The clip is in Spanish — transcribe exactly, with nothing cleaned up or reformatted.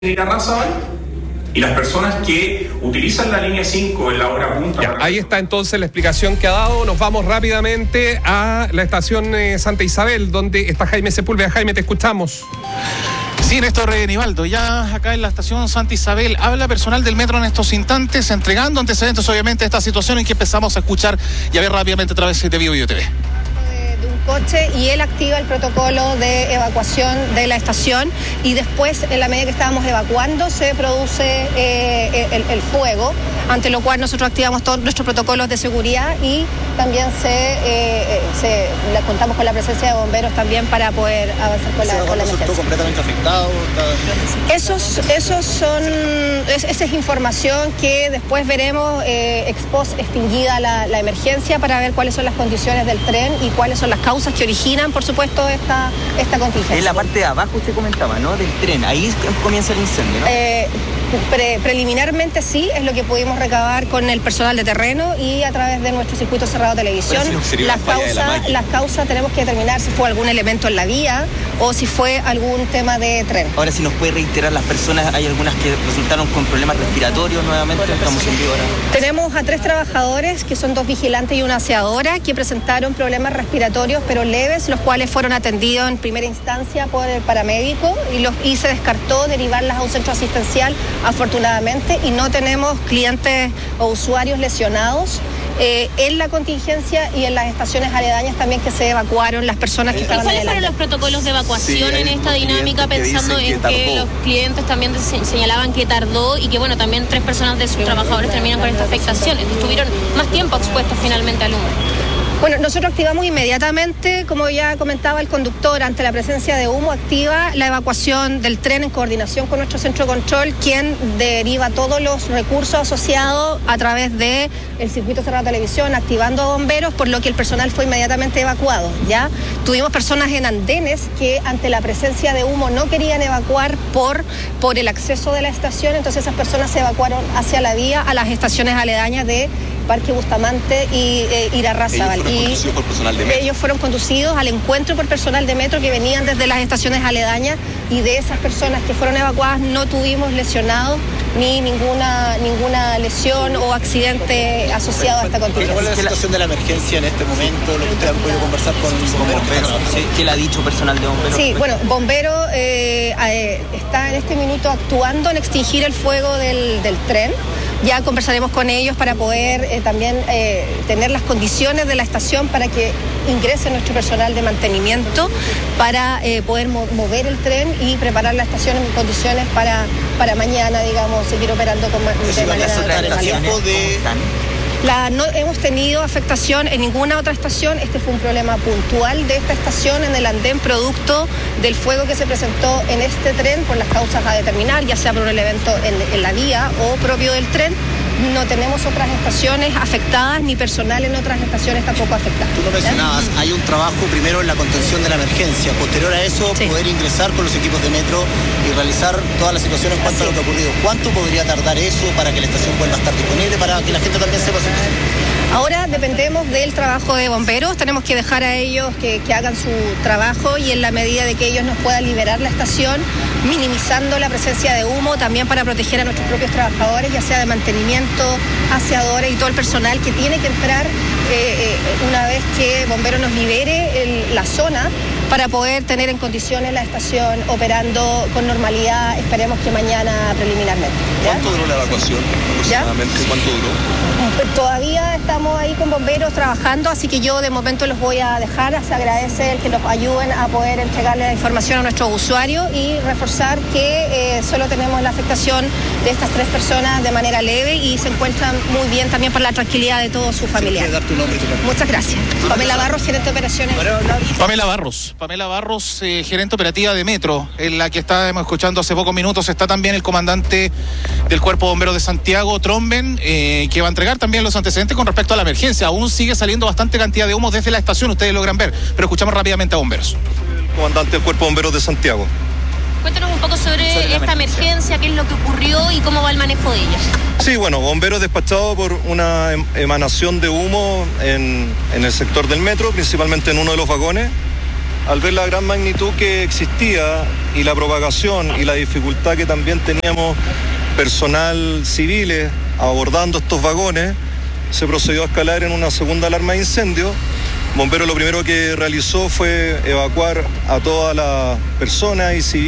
Irarrázaval y las personas que utilizan la línea cinco en la hora punta. Ya, ahí está entonces la explicación que ha dado. Nos vamos rápidamente a la estación eh, Santa Isabel, donde está Jaime Sepúlveda. Jaime, te escuchamos. Sí, Néstor Nivaldo, ya acá en la estación Santa Isabel habla personal del metro en estos instantes, entregando antecedentes obviamente a esta situación en que empezamos a escuchar y a ver rápidamente a través de Vivo Bio T V. Coche y él activa el protocolo de evacuación de la estación y después, en la medida que estábamos evacuando, se produce eh, el, el fuego, ante lo cual nosotros activamos todos nuestros protocolos de seguridad y también se, eh, se le contamos con la presencia de bomberos también para poder avanzar con la, con la emergencia. ¿Completamente afectado? Esos, esos son, es, esa es información que después veremos eh, ex post extinguida la, la emergencia para ver cuáles son las condiciones del tren y cuáles son las causas que originan, por supuesto, esta, esta contingencia. En la parte de abajo usted comentaba, ¿no? Del tren, ahí comienza el incendio, ¿no? Eh, pre, preliminarmente sí, es lo que pudimos recabar con el personal de terreno y a través de nuestro circuito cerrado de televisión. Si no las causas la las causas tenemos que determinar si fue algún elemento en la vía o si fue algún tema de tren. Ahora, si nos puede reiterar las personas, hay algunas que resultaron con problemas respiratorios nuevamente, estamos en vivo ahora. Tenemos a tres trabajadores, que son dos vigilantes y una aseadora, que presentaron problemas respiratorios pero leves, los cuales fueron atendidos en primera instancia por el paramédico y, los, y se descartó derivarlas a un centro asistencial, afortunadamente, y no tenemos clientes o usuarios lesionados eh, en la contingencia y en las estaciones aledañas también, que se evacuaron las personas que estaban ¿Cuáles adelante. fueron los protocolos de evacuación Sí, en esta dinámica, pensando que en que los clientes también señalaban que tardó y que, bueno, también tres personas de sus trabajadores terminan con esta afectación? Estuvieron más tiempo expuestos finalmente al humo. Bueno, nosotros activamos inmediatamente, como ya comentaba el conductor, ante la presencia de humo, activa la evacuación del tren en coordinación con nuestro centro de control, quien deriva todos los recursos asociados a través del circuito cerrado de televisión, activando bomberos, por lo que el personal fue inmediatamente evacuado. ¿Ya? Tuvimos personas en andenes que ante la presencia de humo no querían evacuar por, por el acceso de la estación, entonces esas personas se evacuaron hacia la vía, a las estaciones aledañas de Parque Bustamante y eh, Irarrázaval. Ellos fueron conducidos por personal de metro. Ellos fueron conducidos al encuentro por personal de metro que venían desde las estaciones aledañas, y de esas personas que fueron evacuadas no tuvimos lesionados ni ninguna ninguna lesión o accidente asociado a esta contingencia. ¿Cuál es la situación de la emergencia en este momento? Lo que ustedes han podido conversar con bomberos. Sí, ¿qué le ha dicho personal de bomberos? Sí, bueno, bombero eh, eh, está en este minuto actuando en extinguir el fuego del, del tren. Ya conversaremos con ellos para poder eh, también eh, tener las condiciones de la estación para que ingrese nuestro personal de mantenimiento para eh, poder mo mover el tren y preparar la estación en condiciones para, para mañana, digamos, seguir operando con ma de manera normalidad. La, no hemos tenido afectación en ninguna otra estación. Este fue un problema puntual de esta estación en el andén, producto del fuego que se presentó en este tren por las causas a determinar, ya sea por el evento en, en la vía o propio del tren. No tenemos otras estaciones afectadas ni personal en otras estaciones tampoco afectadas. Tú lo mencionabas, ¿ya? Hay un trabajo primero en la contención de la emergencia, posterior a eso sí, poder ingresar con los equipos de metro y realizar todas las situaciones en cuanto a lo que ha ocurrido. ¿Cuánto podría tardar eso para que la estación vuelva a estar disponible, para que la gente también sepa su situación? Ahora dependemos del trabajo de bomberos, tenemos que dejar a ellos que, que hagan su trabajo, y en la medida de que ellos nos puedan liberar la estación, minimizando la presencia de humo, también para proteger a nuestros propios trabajadores, ya sea de mantenimiento, aseadores y todo el personal que tiene que entrar eh, eh, una vez que bomberos nos libere el, la zona, para poder tener en condiciones la estación operando con normalidad. Esperemos que mañana preliminarmente. ¿Ya? ¿Cuánto duró la evacuación aproximadamente? ¿Ya? ¿Cuánto duró? Todavía estamos ahí con bomberos trabajando, así que yo de momento los voy a dejar. Se agradece el que nos ayuden a poder entregarle la información a nuestros usuarios y reforzar que eh, solo tenemos la afectación de estas tres personas de manera leve y se encuentran muy bien también por la tranquilidad de todos sus familiares. Dar tu nombre, tu nombre. Muchas gracias. Pamela Barros, gerente de operaciones. Pamela Barros. Pamela Barros, eh, gerente operativa de Metro, en la que estábamos escuchando hace pocos minutos. Está también el comandante del Cuerpo de Bomberos de Santiago, Tromben, eh, que va a entregar también los antecedentes con respecto a la emergencia. Aún sigue saliendo bastante cantidad de humo desde la estación, ustedes logran ver, pero escuchamos rápidamente a bomberos. Comandante del Cuerpo de Bomberos de Santiago. Cuéntanos un poco sobre, sobre esta emergencia. emergencia, qué es lo que ocurrió y cómo va el manejo de ella. Sí, bueno, bomberos despachados por una emanación de humo en, en el sector del metro, principalmente en uno de los vagones. al ver la gran magnitud que existía y la propagación y la dificultad que también teníamos personal civiles abordando estos vagones, se procedió a escalar en una segunda alarma de incendio. Bomberos lo primero que realizó fue evacuar a todas las personas y civiles